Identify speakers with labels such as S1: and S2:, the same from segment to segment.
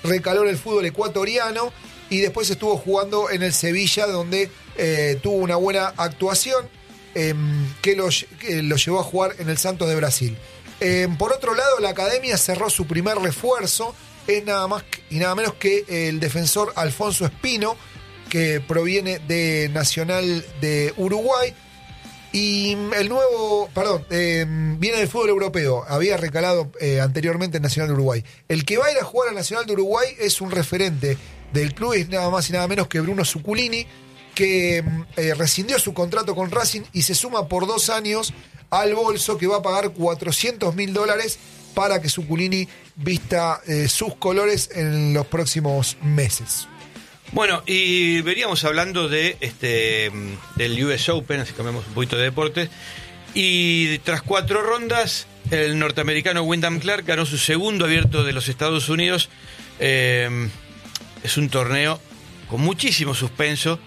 S1: recaló en el fútbol ecuatoriano y después estuvo jugando en el Sevilla, donde tuvo una buena actuación que lo llevó a jugar en el Santos de Brasil. Por otro lado, la academia cerró su primer refuerzo, es nada más y nada menos que el defensor Alfonso Espino, que proviene de Nacional de Uruguay. Y el nuevo, viene del fútbol europeo, había recalado anteriormente en Nacional de Uruguay. El que va a ir a jugar a Nacional de Uruguay es un referente del club, es nada más y nada menos que Bruno Zuculini, que rescindió su contrato con Racing y se suma por 2 años al bolso, que va a pagar $400.000 para que Zuculini vista sus colores en los próximos meses.
S2: Bueno, y veníamos hablando de del US Open, así cambiamos un poquito de deportes. Y tras 4 rondas, el norteamericano Wyndham Clark ganó su segundo abierto de los Estados Unidos. Es un torneo con muchísimo suspenso,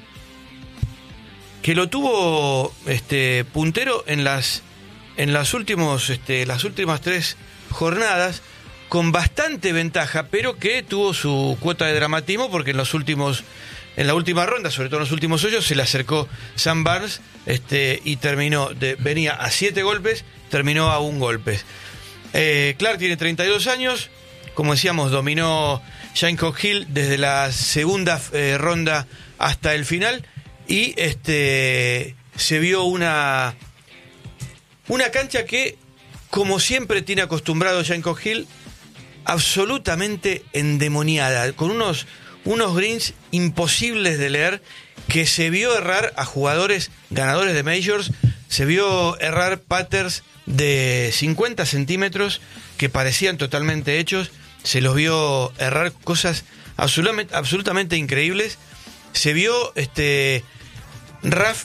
S2: que lo tuvo puntero en las últimas 3 jornadas, con bastante ventaja, pero que tuvo su cuota de dramatismo, porque en la última ronda, sobre todo en los últimos hoyos, se le acercó Sam Burns y venía a 7 golpes, terminó a 1 golpe. Clark tiene 32 años, como decíamos, dominó Shinnecock Hill desde la segunda ronda hasta el final, y se vio una cancha que, como siempre tiene acostumbrado Shinnecock Hill, absolutamente endemoniada, con unos greens imposibles de leer, que se vio errar a jugadores ganadores de majors, se vio errar putters de 50 centímetros que parecían totalmente hechos, se los vio errar cosas absolutamente increíbles, se vio rough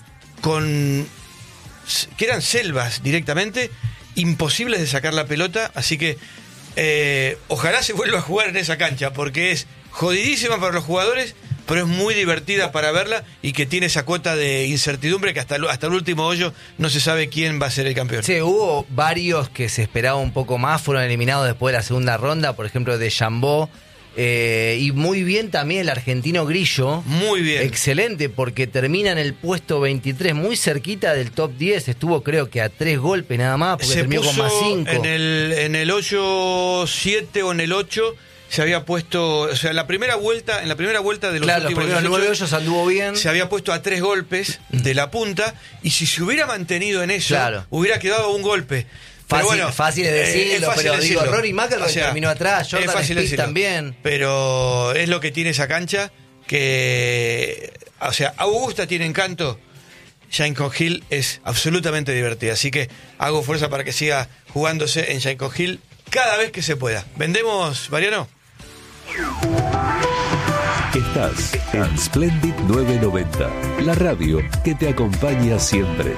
S2: que eran selvas directamente, imposibles de sacar la pelota, así que ojalá se vuelva a jugar en esa cancha, porque es jodidísima para los jugadores, pero es muy divertida para verla, y que tiene esa cuota de incertidumbre que hasta el último hoyo no se sabe quién va a ser el campeón.
S3: Sí, hubo varios que se esperaba un poco más, fueron eliminados después de la segunda ronda, por ejemplo de Jambó, y muy bien también el argentino Grillo. Muy bien. Excelente, porque termina en el puesto 23, muy cerquita del top 10, estuvo creo que a 3 golpes nada más, porque terminó con más 5. En el hoyo 7 o en el 8 se había puesto, o sea, en la primera vuelta de los últimos, los primeros 9 hoyos anduvo bien. Se había puesto a 3 golpes de la punta, y si se hubiera mantenido en eso, hubiera quedado a 1 golpe. Fácil de decirlo, pero digo, Rory McIlroy terminó atrás, Jordan Spieth también. Pero es lo que tiene esa cancha, que, Augusta tiene encanto, Shinnecock Hill es absolutamente divertida, así que hago fuerza para que siga jugándose en Shinnecock Hill cada vez que se pueda. ¿Vendemos, Mariano?
S4: Estás en Splendid 990, la radio que te acompaña siempre.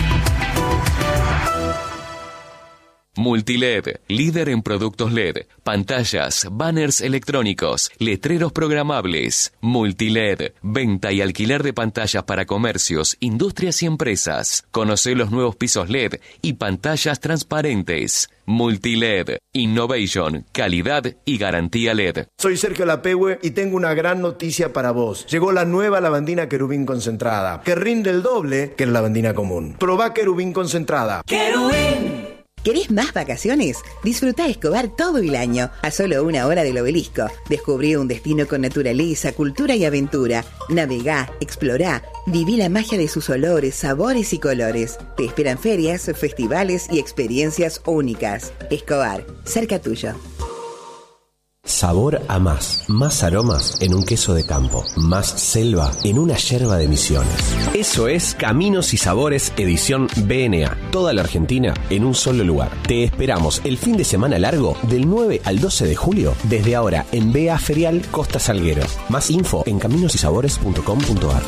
S4: Multiled, líder en productos LED, pantallas, banners electrónicos, letreros programables. Multiled, venta y alquiler de pantallas para comercios, industrias y empresas. Conoce los nuevos pisos LED y pantallas transparentes. Multiled, innovation, calidad y garantía LED.
S5: Soy Sergio Lapehue y tengo una gran noticia para vos. Llegó la nueva lavandina Querubín concentrada, que rinde el doble que la lavandina común. Probá Querubín concentrada. ¡Querubín!
S6: ¿Querés más vacaciones? Disfrutá Escobar todo el año, a solo 1 hora del Obelisco. Descubrí un destino con naturaleza, cultura y aventura. Navegá, explorá, viví la magia de sus olores, sabores y colores. Te esperan ferias, festivales y experiencias únicas. Escobar, cerca tuyo.
S7: Sabor a más aromas en un queso de campo, más selva en una yerba de Misiones. Eso es Caminos y Sabores edición BNA, toda la Argentina en un solo lugar. Te esperamos el fin de semana largo del 9 al 12 de julio, desde ahora en BA Ferial Costa Salguero. Más info en caminosysabores.com.ar.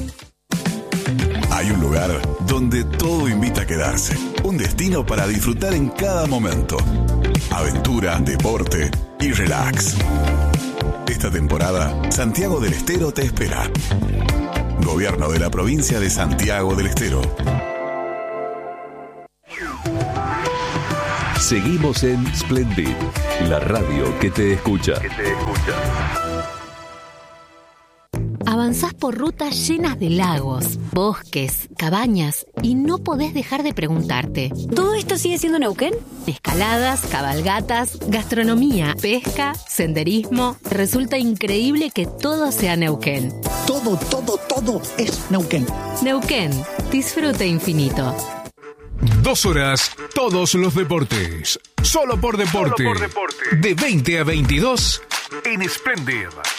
S8: Hay un lugar donde todo invita a quedarse, un destino para disfrutar en cada momento. Aventura, deporte y relax. Esta temporada, Santiago del Estero te espera. Gobierno de la provincia de Santiago del Estero.
S4: Seguimos en Splendid, la radio que te escucha.
S9: Avanzás por rutas llenas de lagos, bosques, cabañas y no podés dejar de preguntarte: ¿todo esto sigue siendo Neuquén? Escaladas, cabalgatas, gastronomía, pesca, senderismo. Resulta increíble que todo sea Neuquén.
S10: Todo es Neuquén.
S9: Neuquén, disfrute infinito.
S11: 2 horas, todos los deportes. Solo por deporte. De 20 a 22 en Splendid.